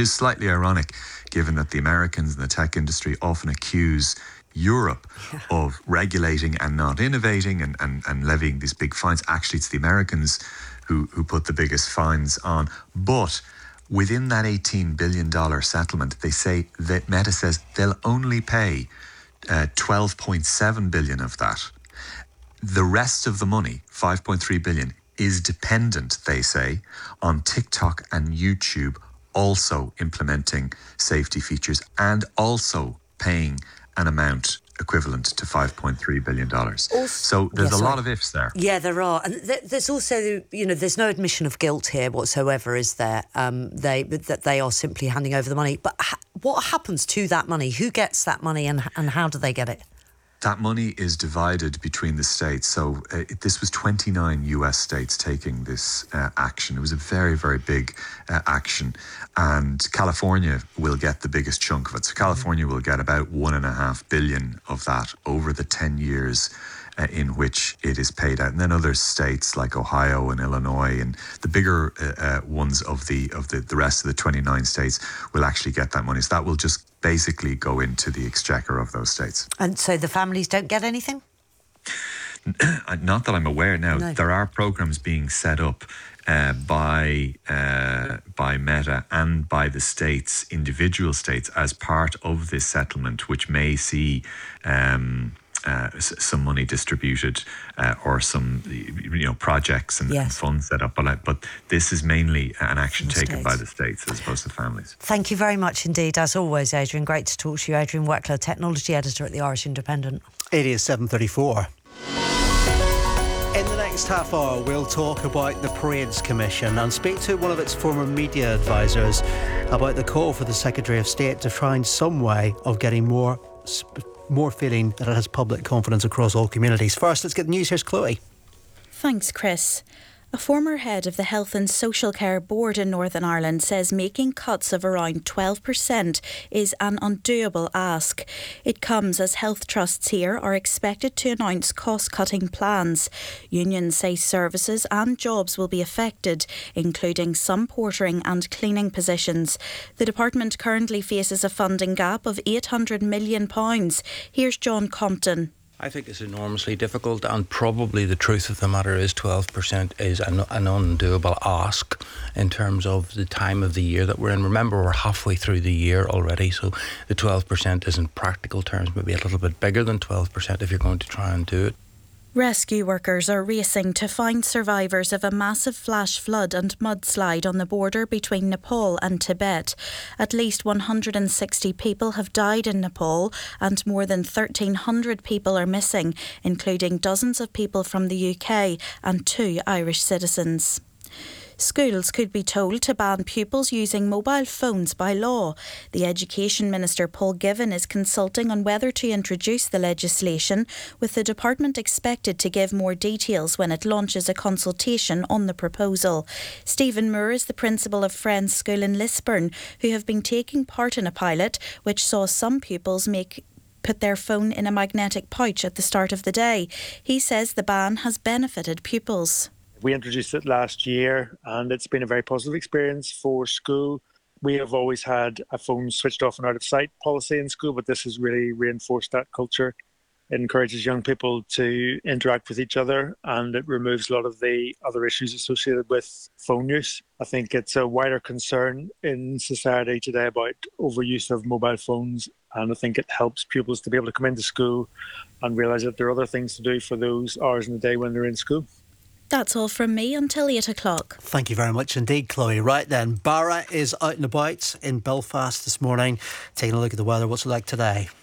is slightly ironic given that the Americans and the tech industry often accuse Europe of regulating and not innovating and levying these big fines. Actually, it's the Americans who put the biggest fines on. But within that $18 billion settlement, they say that Meta says they'll only pay 12.7 billion of that. The rest of the money, 5.3 billion, is dependent, they say, on TikTok and YouTube also implementing safety features and also paying an amount equivalent to $5.3 billion. So there's a lot of ifs there. Yeah, there are. And there's also, there's no admission of guilt here whatsoever, is there? They are simply handing over the money. But what happens to that money? Who gets that money and how do they get it? That money is divided between the states. So this was 29 US states taking this action. It was a very, very big action. And California will get the biggest chunk of it. So California will get about $1.5 billion of that over the 10 years in which it is paid out. And then other states like Ohio and Illinois and the bigger ones of the rest of the 29 states will actually get that money. So that will just basically go into the exchequer of those states. And so the families don't get anything? Not that I'm aware now. No. There are programs being set up by Meta and by the states, individual states, as part of this settlement, which may see some money distributed or some projects and funds set up. But this is mainly an action taken by the states as opposed to families. Thank you very much indeed, as always, Adrian. Great to talk to you. Adrian Weckler, Technology Editor at the Irish Independent. It is 7:34. In the next half hour, we'll talk about the Parades Commission and speak to one of its former media advisors about the call for the Secretary of State to find some way of getting more feeling that it has public confidence across all communities. First, let's get the news. Here's Chloe. Thanks, Chris. A former head of the Health and Social Care Board in Northern Ireland says making cuts of around 12% is an undoable ask. It comes as health trusts here are expected to announce cost-cutting plans. Unions say services and jobs will be affected, including some portering and cleaning positions. The department currently faces a funding gap of £800 million. Here's John Compton. I think it's enormously difficult, and probably the truth of the matter is 12% is an undoable ask in terms of the time of the year that we're in. Remember, we're halfway through the year already, so the 12% is in practical terms maybe a little bit bigger than 12% if you're going to try and do it. Rescue workers are racing to find survivors of a massive flash flood and mudslide on the border between Nepal and Tibet. At least 160 people have died in Nepal and more than 1,300 people are missing, including dozens of people from the UK and 2 Irish citizens. Schools could be told to ban pupils using mobile phones by law. The Education Minister Paul Givan is consulting on whether to introduce the legislation, with the department expected to give more details when it launches a consultation on the proposal. Stephen Moore is the principal of Friends School in Lisburn, who have been taking part in a pilot which saw some pupils put their phone in a magnetic pouch at the start of the day. He says the ban has benefited pupils. We introduced it last year and it's been a very positive experience for school. We have always had a phone switched off and out of sight policy in school, but this has really reinforced that culture. It encourages young people to interact with each other and it removes a lot of the other issues associated with phone use. I think it's a wider concern in society today about overuse of mobile phones, and I think it helps pupils to be able to come into school and realise that there are other things to do for those hours in the day when they're in school. That's all from me until 8 o'clock. Thank you very much indeed, Chloe. Right then, Barra is out and about in Belfast this morning. Taking a look at the weather. What's it like today?